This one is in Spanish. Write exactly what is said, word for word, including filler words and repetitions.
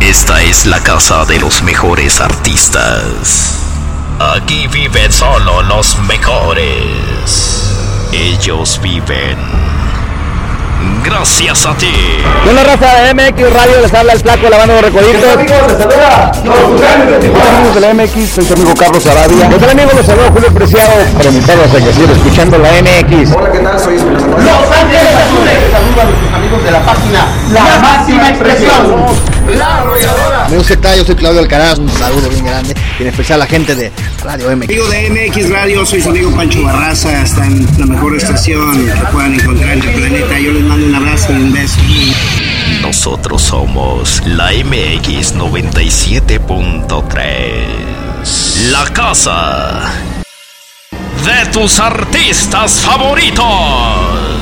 Esta es la casa de los mejores artistas. Aquí viven solo los mejores. Ellos viven gracias a ti. Con la raza de M X Radio les habla el flaco lavando los recoditos. Amigos, les saluda Amigos de la M X, soy su amigo Carlos Arabia. Los amigos los saluda Julio Preciado, para invitarlos a que sigan escuchando la M X. Hola, ¿qué tal? Soy Espinosa Paz. Los Ángeles Azules. Saludos a nuestros amigos de la página La, la Máxima Expresión. La Arrolladora. Amigos, ¿qué tal? Yo soy Claudio Alcaraz, un saludo bien grande, y en especial a la gente de Radio M X. Amigo de M X Radio, soy su amigo Pancho Barraza, está en la mejor estación que puedan encontrar en el planeta. Yo les mando un abrazo y un beso. Nosotros somos la M X noventa y siete punto tres. La casa de tus artistas favoritos.